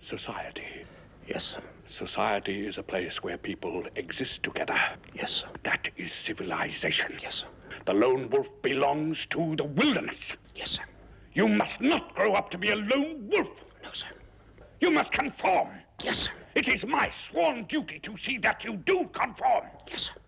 Society. Yes, sir. Society is a place where people exist together. Yes, sir. That is civilization. Yes, sir. The lone wolf belongs to the wilderness. Yes, sir. You must not grow up to be a lone wolf. No, sir. You must conform. Yes, sir. It is my sworn duty to see that you do conform. Yes, sir.